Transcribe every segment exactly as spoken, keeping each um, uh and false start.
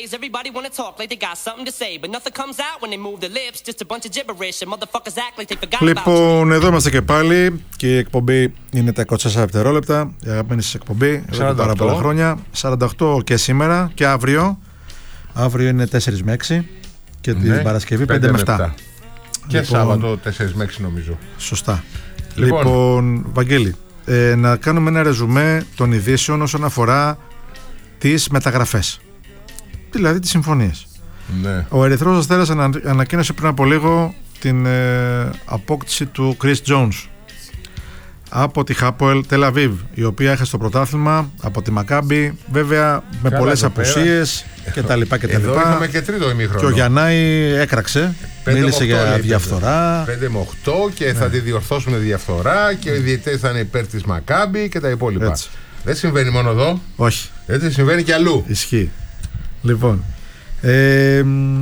nowadays everybody wanna talk like they got something to say, but nothing comes out when they move their lips, just a bunch of gibberish and motherfuckers act like they forgot about. Λοιπόν, εδώ είμαστε και πάλι και η εκπομπή είναι τα είκοσι τέσσερα δευτερόλεπτα. Η αγαπημένη σας εκπομπή εδώ και πάρα πολλά χρόνια. σαράντα οκτώ και σήμερα και αύριο. Αύριο είναι τέσσερα με έξι και την ναι, Παρασκευή πέντε με επτά. Και λοιπόν, Σάββατο τέσσερα με έξι νομίζω. Σωστά. Λοιπόν, λοιπόν Βαγγέλη, ε, να κάνουμε ένα ρεζουμέ των ειδήσεων όσον αφορά τις μεταγραφές. Δηλαδή τις συμφωνίες. Ναι. Ο Ερυθρός Αστέρας ανα, ανακοίνωσε πριν από λίγο την ε, απόκτηση του Chris Jones από τη Hapoel Tel Aviv, η οποία έχασε το πρωτάθλημα από τη Maccabi, βέβαια με Καλά πολλές απουσίες και τα λοιπά και τα Εδώ λοιπά. είχαμε και τρίτο ημίχρονο. Και ο Γιαννάη έκραξε, μίλησε για λέει, διαφθορά. πέντε με οκτώ και ναι. θα τη διορθώσουν διαφθορά και οι διαιτητές θα είναι υπέρ της Maccabi και τα υπόλοιπα. Έτσι. Δεν συμβαίνει μόνο εδώ. Όχι. Έτσι συμβαίνει και αλλού. Ισχύει. Λοιπόν, ε,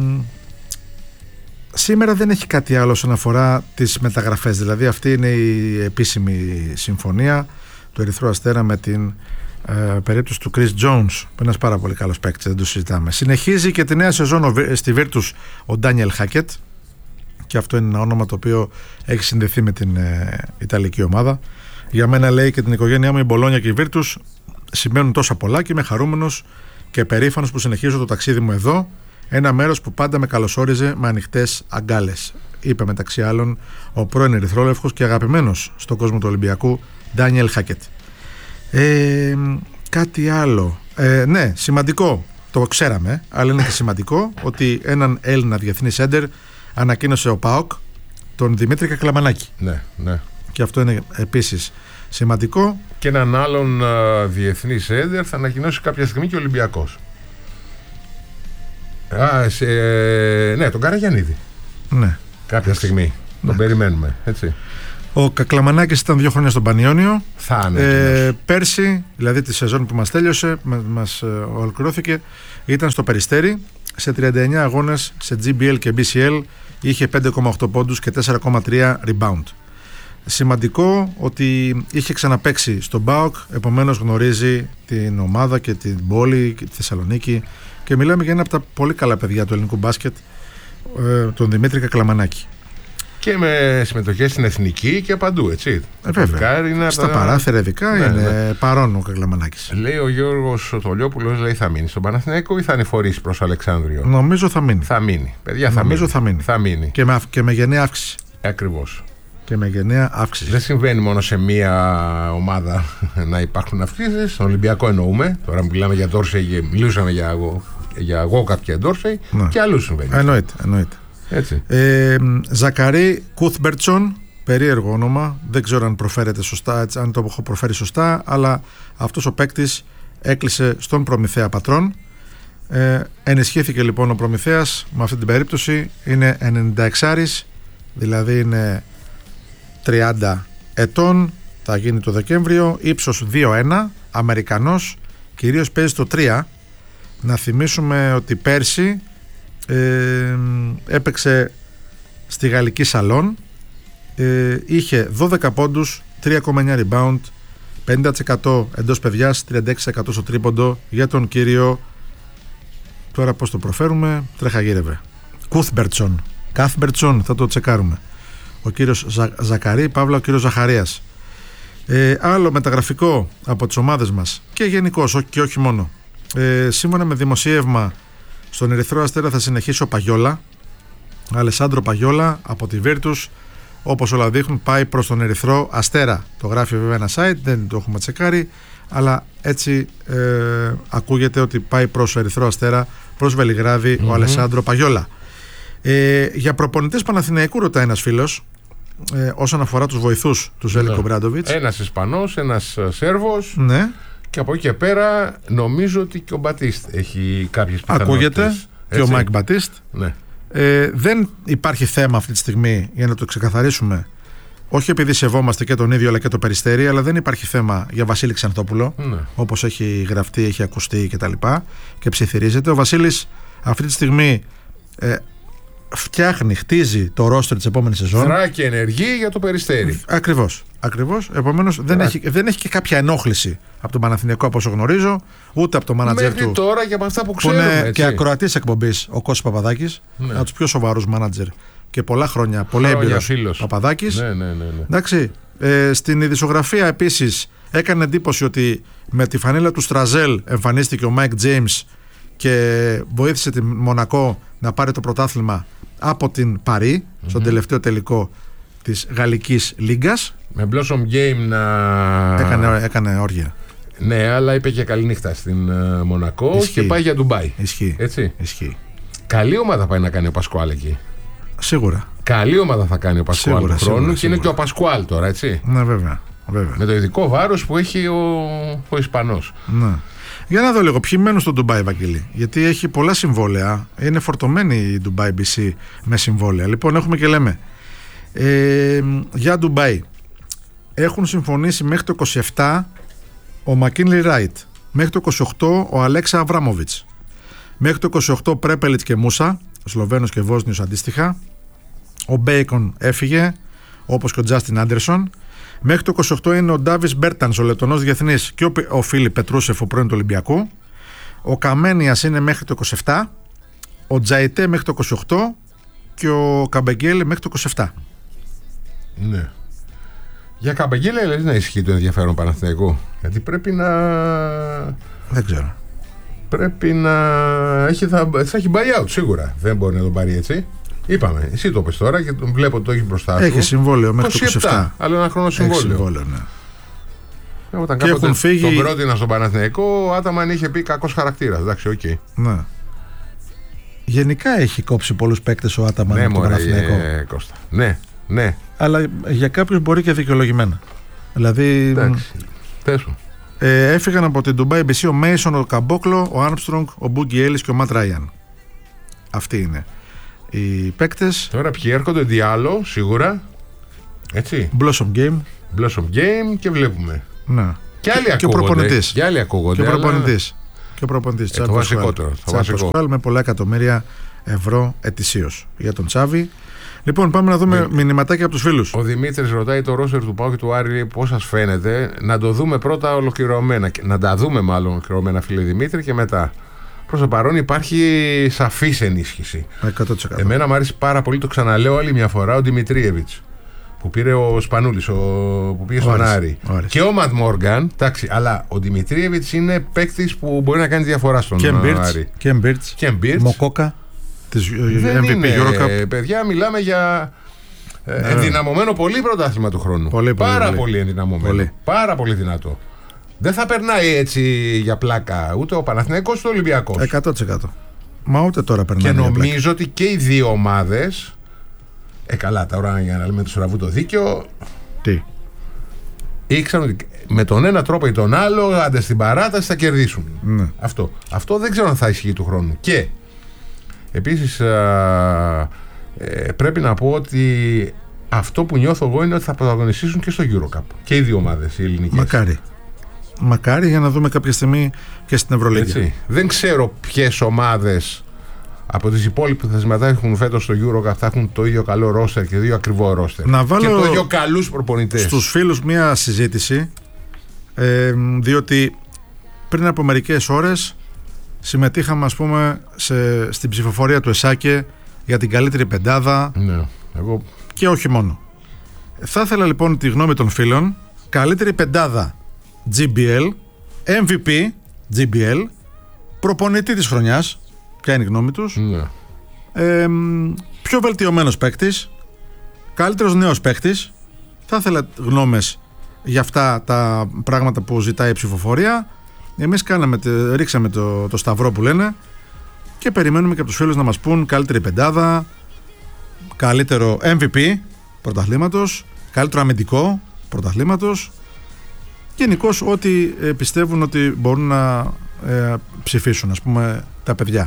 σήμερα δεν έχει κάτι άλλο όσον αφορά τις μεταγραφές. Δηλαδή αυτή είναι η επίσημη συμφωνία του Ερυθρού Αστέρα με την ε, περίπτωση του Chris Jones, που είναι ένας πάρα πολύ καλός παίκτης, δεν το συζητάμε. Συνεχίζει και τη νέα σεζόν στη Virtus ο Daniel Hackett, και αυτό είναι ένα όνομα το οποίο έχει συνδεθεί με την ε, Ιταλική ομάδα. Για μένα, λέει, και την οικογένειά μου η Μπολόνια και η Virtus σημαίνουν τόσα πολλά και είμαι χαρούμενος και περήφανος που συνεχίζω το ταξίδι μου εδώ, ένα μέρος που πάντα με καλωσόριζε με ανοιχτές αγκάλες, είπε μεταξύ άλλων ο πρώην ερυθρόλευκος και αγαπημένος στον κόσμο του Ολυμπιακού Daniel Hackett. Ε, κάτι άλλο, ε, ναι, σημαντικό, το ξέραμε, αλλά είναι και σημαντικό ότι έναν Έλληνα διεθνή σέντερ ανακοίνωσε ο ΠΑΟΚ, τον Δημήτρη Κακλαμανάκη. Ναι, ναι. Και αυτό είναι επίσης σημαντικό. Και έναν άλλον uh, διεθνή σέντερ θα ανακοινώσει κάποια στιγμή και ο Ολυμπιακός. Α, σε, ναι, τον Καραγιαννίδη. Ναι. Κάποια έτσι. στιγμή. Ναι. Τον περιμένουμε, έτσι. Ο Κακλαμανάκης ήταν δύο χρόνια στον Πανιόνιο. Θα είναι. Ε, πέρσι, δηλαδή τη σεζόν που μας τέλειωσε, μας ε, ολοκληρώθηκε, ήταν στο Περιστέρι. Σε τριάντα εννέα αγώνες σε τζι μπι ελ και μπι σι ελ είχε πέντε κόμμα οκτώ πόντους και τέσσερα κόμμα τρία rebound. Σημαντικό ότι είχε ξαναπαίξει στον ΠΑΟΚ, επομένως γνωρίζει την ομάδα και την πόλη και τη Θεσσαλονίκη, και μιλάμε για ένα από τα πολύ καλά παιδιά του ελληνικού μπάσκετ, τον Δημήτρη Κακλαμανάκη. Και με συμμετοχές στην εθνική και παντού, έτσι. Ε, βέβαια. Είναι στα τα... παράθυρα ειδικά, ναι, είναι ναι. παρόν ο Κακλαμανάκης. Λέει ο Γιώργος Τολιόπουλος, λέει, θα μείνει στον Παναθηναϊκό ή θα ανηφορήσει προς Αλεξάνδριο? Νομίζω θα μείνει. Θα μείνει. Παιδιά, θα Νομίζω μείνει. θα μείνει. Θα μείνει. Και με, και με γενναία αύξηση. Ακριβώς. Και με γενναία αύξηση. Δεν συμβαίνει μόνο σε μία ομάδα να υπάρχουν αυξήσεις. Στον Ολυμπιακό εννοούμε. Τώρα μιλάμε για Ντόρσεϊ, μιλούσαμε για εγώ, για εγώ κάποια Ντόρσεϊ, ναι. και αλλού συμβαίνει. Εννοείται, εννοείται. Έτσι. Ε, Ζακαρί Κουθμπερτσον, περίεργο όνομα, δεν ξέρω αν προφέρεται σωστά, έτσι, αν το έχω προφέρει σωστά, αλλά αυτός ο παίκτης έκλεισε στον Προμηθέα Πατρών. Ε, ενισχύθηκε λοιπόν ο Προμηθέας με αυτή την περίπτωση. Είναι ενενήντα έξι, δηλαδή είναι τριάντα ετών, θα γίνει το Δεκέμβριο, ύψος δύο ένα, Αμερικανός, κυρίως παίζει στο τρία. Να θυμίσουμε ότι πέρσι ε, έπαιξε στη Γαλλική Σαλόν, ε, είχε δώδεκα πόντους, τρία κόμμα εννέα rebound, πενήντα τοις εκατό εντός παιδιάς, τριάντα έξι τοις εκατό στο τρίποντο για τον κύριο, τώρα πώς το προφέρουμε, τρέχα γύρευε, Κουθμπερτσον, Κάθμπερτσον, θα το τσεκάρουμε. Ο κύριος Ζα, Ζακαρί, παύλα ο κύριος Ζαχαρίας. Ε, άλλο μεταγραφικό από τις ομάδες μας και γενικώς και όχι μόνο. Ε, σύμφωνα με δημοσίευμα, στον Ερυθρό Αστέρα θα συνεχίσει ο Παγιόλα, Αλεσάντρο Παγιόλα από τη Virtus. Όπως όλα δείχνουν, πάει προς τον Ερυθρό Αστέρα. Το γράφει βέβαια ένα site, δεν το έχουμε τσεκάρει, αλλά έτσι ε, ακούγεται ότι πάει προς το Ερυθρό Αστέρα, προς Βελιγράδι, mm-hmm. ο Αλεσάντρο Παγιόλα. Ε, για προπονητές Παναθηναϊκού ρωτάει ένας φίλος, ε, όσον αφορά τους βοηθούς του Ζέλικο Μπράντοβιτς. Ένας Ισπανός, ένας Σέρβος. Ναι. Και από εκεί και πέρα νομίζω ότι και ο Μπατίστ έχει κάποιες πιθανότητες. Ακούγεται, και ο Μάικ Μπατίστ. Ναι. Ε, δεν υπάρχει θέμα αυτή τη στιγμή, για να το ξεκαθαρίσουμε, όχι επειδή σεβόμαστε και τον ίδιο αλλά και το Περιστέρι, αλλά δεν υπάρχει θέμα για Βασίλη Ξανθόπουλο, ναι. όπως έχει γραφτεί, έχει ακουστεί και τα λοιπά και ψιθυρίζεται. Ο Βασίλης αυτή τη στιγμή ε, φτιάχνει, χτίζει το ρόστερ της επόμενης σεζόν. Θράκη ενεργή για το Περιστέρι. Ακριβώς. Ακριβώς. Επομένως δεν έχει, δεν έχει και κάποια ενόχληση από τον Παναθηναϊκό από όσο γνωρίζω, ούτε από το μάνατζερ του. Μέχρι τώρα και από αυτά που ξέρουμε. Που είναι έτσι. και ακροατής εκπομπής ο Κώστας Παπαδάκης. Ναι. Από τους πιο σοβαρούς μάνατζερ και πολλά χρόνια, πολύ έμπειρος Παπαδάκης. Ναι, ναι, ναι, ναι. Εντάξει. Ε, στην ειδησιογραφία επίσης έκανε εντύπωση ότι με τη φανέλα του Στραζέλ εμφανίστηκε ο Μάικ Τζέιμς και βοήθησε τη Μονακό να πάρει το πρωτάθλημα από την Παρί, mm-hmm. στον τελευταίο τελικό της Γαλλικής Λίγκας. Με Blossom Game να... Έκανε, έκανε όργια. Ναι, αλλά είπε και καλή νύχτα στην uh, Μονακό. Ισχύει. Και πάει για Ντουμπάι. Ισχύει. Έτσι. Ισχύει. Καλή ομάδα πάει να κάνει ο Πασκουάλ εκεί. Σίγουρα. Καλή ομάδα θα κάνει ο Πασκουάλ του χρόνου σίγουρα, και σίγουρα. Είναι και ο Πασκουάλ τώρα, έτσι. Ναι, βέβαια. βέβαια. Με το ειδικό βάρος που έχει ο, ο Ισπανός. Ναι. Για να δω λίγο ποιοι μένουν στο Ντουμπάι, Βαγγέλη. Γιατί έχει πολλά συμβόλαια. Είναι φορτωμένη η Ντουμπάι μπι σι με συμβόλαια. Λοιπόν, έχουμε και λέμε. Ε, για Ντουμπάι. Έχουν συμφωνήσει μέχρι το είκοσι επτά ο Μακίνλι Ράιτ. Μέχρι το είκοσι οκτώ ο Αλέξα Αβράμοβιτς. Μέχρι το είκοσι οκτώ Πρέπελιτς και Μούσα, Σλοβαίνος και Βόσνιος αντίστοιχα. Ο Μπέικον έφυγε, όπως και ο Τζάστιν Άντερσον. Μέχρι το είκοσι οκτώ είναι ο Ντάβις Μπέρτανς, ο Λετωνός διεθνής, και ο, ο Φίλιπ Πετρούσεφ, ο πρώην του Ολυμπιακού. Ο Καμένιας είναι μέχρι το είκοσι επτά. Ο Τζαϊτέ μέχρι το είκοσι οκτώ. Και ο Καμπεγγέλε μέχρι το είκοσι επτά. Ναι. Για Καμπεγγέλε λες να ισχύει το ενδιαφέρον Παναθηναϊκού? Γιατί πρέπει να... Δεν ξέρω. Πρέπει να έχει, θα, θα έχει buyout σίγουρα. Δεν μπορεί να τον πάρει έτσι. Είπαμε, εσύ το πες τώρα και τον βλέπω ότι το έχει μπροστά σου. Έχει συμβόλαιο μέχρι το είκοσι επτά. Άλλο ένα χρόνο συμβόλαιο. Έχει συμβόλαιο, ναι. Όταν και έχουν φύγει... τον πρότεινα στον Παναθηναϊκό, ο Άταμαν είχε πει κακός χαρακτήρας. Εντάξει, οκ. Okay. Ναι. Γενικά έχει κόψει πολλούς παίκτες ο Άταμαν ναι, από τον Παναθηναϊκό. Ε, Κώστα. Ναι, ναι. Αλλά για κάποιους μπορεί και δικαιολογημένα. Δηλαδή. Εντάξει. Πες μου. Ε, έφυγαν από την Ντουμπάι μπι σι ο Μέισον, ο Καμπόκλο, ο Άρμστρονγκ, ο Μπούγκι Έλλης και ο Ματ Ράιαν. Αυτοί είναι οι παίκτες. Τώρα ποιοι έρχονται? Διάλο, σίγουρα. Έτσι. Blossom Game. Blossom Game και βλέπουμε. Ναι. Και άλλοι και ακούγονται. Ο προπονητής. Και άλλοι ακούγονται. Και ο προπονητής. Αλλά... Και ο προπονητής. Ε, το βασικότερο. Τσάβη με πολλά εκατομμύρια ευρώ ετησίως για τον Τσάβη. Λοιπόν, πάμε να δούμε ναι. μηνυματάκια από τους φίλους. Ο Δημήτρης ρωτάει το ρόστερ του ΠΑΟΚ και του Άρη πώς σας φαίνεται. Να το δούμε πρώτα ολοκληρωμένα. Να τα δούμε μάλλον ολοκληρωμένα, φίλε Δημήτρη, και μετά. Προς το παρόν υπάρχει σαφής ενίσχυση. εκατό τοις εκατό. Εμένα μου άρεσε πάρα πολύ, το ξαναλέω άλλη μια φορά, ο Δημητρίεβιτς που πήρε ο Σπανούλης, ο... που πήγε στον Άρη. Και ο Ματ Μόργαν, εντάξει, αλλά ο Δημητρίεβιτς είναι παίκτης που μπορεί να κάνει διαφορά στον Άρη. Και Μπίρτς. Μοκόκα. Της εμ βι πι EuroCup. Παιδιά, μιλάμε για ε, ναι. ενδυναμωμένο πολύ πρωτάθλημα του χρόνου. Πολύ, πολύ, πάρα πολύ. πολύ ενδυναμωμένο. Πολύ. Πάρα πολύ δυνατό. Δεν θα περνάει έτσι για πλάκα ούτε ο Παναθηναϊκός ούτε ο Ολυμπιακός. εκατό τοις εκατό. Μα ούτε τώρα περνάει. Και νομίζω ότι και οι δύο ομάδες. Ε, καλά, τώρα για να λέμε του Σουραβού το δίκαιο. Τι. Ήξεραν ότι με τον ένα τρόπο ή τον άλλο, άντε στην παράταση θα κερδίσουν. Ναι. Αυτό. Αυτό δεν ξέρω αν θα ισχύει του χρόνου. Και επίσης α, ε, πρέπει να πω ότι αυτό που νιώθω εγώ είναι ότι θα πρωταγωνιστήσουν και στο EuroCup. Και οι δύο ομάδες, οι ελληνικές. Μακάρι. Μακάρι, για να δούμε κάποια στιγμή και στην Ευρωλίγα. Δεν ξέρω ποιες ομάδες από τις υπόλοιπες που θα συμμετάσχουν φέτος στο EuroCup θα έχουν το ίδιο καλό ρόστερ και το ίδιο ακριβό ρόστερ. Να βάλω και το ίδιο καλούς προπονητές. Στους φίλους μια συζήτηση, ε, διότι πριν από μερικές ώρες συμμετείχαμε, ας πούμε, σε, στην ψηφοφορία του ΕΣΑΚΕ για την καλύτερη πεντάδα. Ναι, εγώ... και όχι μόνο. Θα ήθελα λοιπόν τη γνώμη των φίλων. Καλύτερη πεντάδα τζι μπι ελ, εμ βι πι τζι μπι ελ, προπονητή της χρονιάς, ποια είναι η γνώμη τους, ναι. ε, πιο βελτιωμένος παίκτης, καλύτερος νέος παίκτης. Θα ήθελα γνώμες για αυτά τα πράγματα που ζητάει η ψηφοφορία. Εμείς κάναμε, ρίξαμε το, το σταυρό που λένε και περιμένουμε και από τους φίλους να μας πούν καλύτερη πεντάδα, καλύτερο εμ βι πι πρωταθλήματος, καλύτερο αμυντικό πρωταθλήματος, γενικώς ό,τι ε, πιστεύουν ότι μπορούν να ε, ψηφίσουν, ας πούμε, τα παιδιά.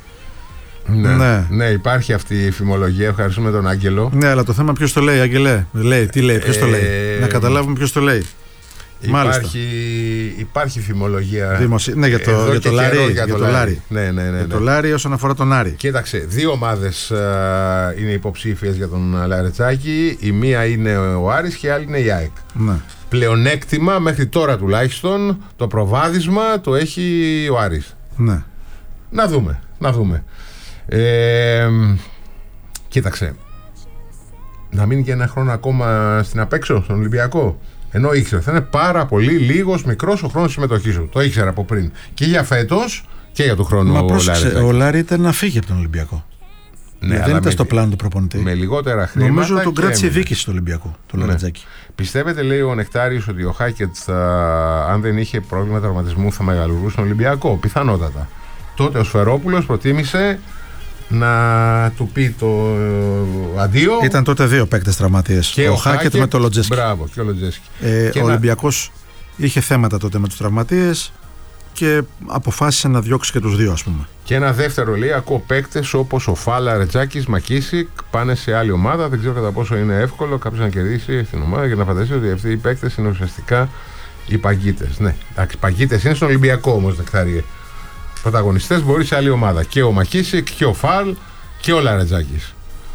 Ναι, ναι. ναι, υπάρχει αυτή η φημολογία. Ευχαριστούμε τον Άγγελο. Ναι, αλλά το θέμα ποιος το λέει, Άγγελε. Λέει, τι λέει, ποιος ε, το λέει. Ε, να καταλάβουμε ποιος το λέει. Υπάρχει, υπάρχει φημολογία. Δημοσί... Ναι, για το, για το Λάρι. Για το Λάρι. Ναι, ναι, ναι, ναι. Για το Λάρι όσον αφορά τον Άρη. Κοίταξε, δύο ομάδες uh, είναι υποψήφιες για τον Λαρετζάκη. Η μία είναι ο Άρης και η άλλη είναι η ΑΕΚ. Ναι. Πλεονέκτημα μέχρι τώρα τουλάχιστον, το προβάδισμα το έχει ο Άρης. Ναι. Να δούμε, να δούμε. Ε, κοίταξε, να μείνει και ένα χρόνο ακόμα στην απέξω, στον Ολυμπιακό. Ενώ ήξερα, θα είναι πάρα πολύ λίγος, μικρός ο χρόνος συμμετοχής του. Το ήξερα από πριν. Και για φέτος και για τον χρόνο. Μα πρόσεξε, ο Λάρι ήταν να φύγει από τον Ολυμπιακό. Ναι, δεν ήταν με, στο πλάνο του προπονητή. Με λιγότερα χρήματα. Νομίζω τον κράτησε η δίκηση του Ολυμπιακού, του ναι. Λαρετζάκη. Πιστεύετε, λέει ο Νεκτάριος, ότι ο Χάκετ, αν δεν είχε πρόβλημα τραυματισμού, θα μεγαλουργούσε τον Ολυμπιακό? Πιθανότατα. Τότε ο Σφερόπουλος προτίμησε να του πει το αντίο. Ήταν τότε δύο παίκτες τραυματίες. Και ο, ο Χάκετ με το Λοτζέσκι. Μπράβο, και ο Λοτζέσκι. Ε, ο να... Ολυμπιακός είχε θέματα τότε με τους τραυματίες και αποφάσισε να διώξει και τους δύο, ας πούμε. Και ένα δεύτερο, λέει, ακούω παίκτες όπως ο Φάλα, Ρετζάκης, Μακίσικ πάνε σε άλλη ομάδα. Δεν ξέρω κατά πόσο είναι εύκολο κάποιος να κερδίσει την ομάδα και να φανταστεί ότι αυτοί οι παίκτες είναι ουσιαστικά οι παγκίτες. Ναι, οι παγκίτες είναι στον Ολυμπιακό όμως, Νεκτάριε. Πρωταγωνιστές μπορεί σε άλλη ομάδα. Και ο Μακίσικ και ο Φαλ και ο Λαρετζάκης.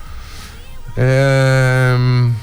Ε,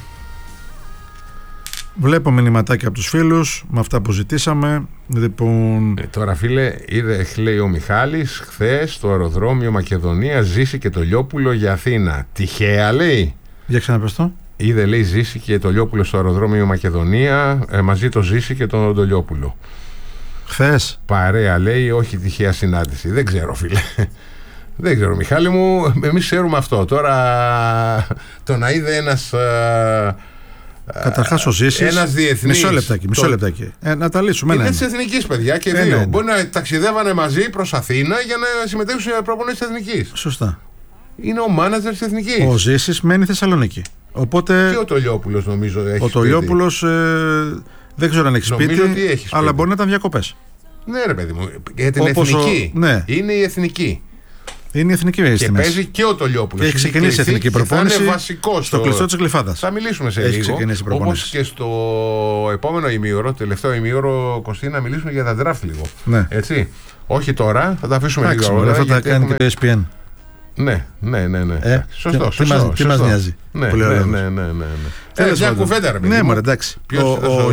Βλέπω μηνυματάκια από τους φίλους με αυτά που ζητήσαμε. Λοιπόν... Ε, τώρα, φίλε, είδε, λέει ο Μιχάλης, χθες στο αεροδρόμιο Μακεδονία Ζήση και το Λιόπουλο για Αθήνα. Τυχαία, λέει. Για ξαναπες το. Είδε, λέει, Ζήση και το Λιόπουλο στο αεροδρόμιο Μακεδονία, ε, μαζί το Ζήση και τον το Λιόπουλο. Χθες. Παρέα, λέει, όχι τυχαία συνάντηση. Δεν ξέρω, φίλε. Δεν ξέρω, Μιχάλη μου, εμείς ξέρουμε αυτό. Τώρα το να είδε ένας. Καταρχάς ο Ζήσης. Ένας διεθνής. Μισό λεπτάκι. Μισό το... λεπτάκι. Ε, να τα λύσουμε. Είναι της εθνικής, παιδιά, και δύο. Ναι, μπορεί να ταξιδεύανε μαζί προς Αθήνα για να συμμετέχουν σε προπονήσεις της εθνικής. Σωστά. Είναι ο μάνατζερ της εθνικής. Ο Ζήσης μένει Θεσσαλονίκη. Οπότε... Και ο Τολιόπουλος, νομίζω, έχει. Ο Τολιόπουλος ε, δεν ξέρω αν έχει σπίτι, έχει αλλά μπορεί να ήταν διακοπές. Ναι, ρε παιδί μου. Για την Όπως εθνική. Ο... Ναι. Είναι η εθνική. Είναι η εθνική μέση. Και παίζει και ο Τολιόπουλος. Και έχει ξεκινήσει η εθνική προπόνηση. Θα είναι βασικό στο κλειστό της Γλυφάδας. Θα μιλήσουμε σε έχει λίγο. Όπως και στο επόμενο ημίωρο, το τελευταίο ημίωρο, Κωστή, να μιλήσουμε για τα draft λίγο. Ναι. Έτσι. Όχι τώρα, θα τα αφήσουμε Άξι, λίγο αργότερα. Αυτό θα κάνει έχουμε... και το ες πι εν. Ναι, ναι, ναι. ναι. Ε, σωστό, τι, σωστό, τι μας νοιάζει. Ναι, ναι, ναι, ναι, ναι. Ε, μια κουβέντα, ρε παιδί. Ναι, μωρέ, εντάξει.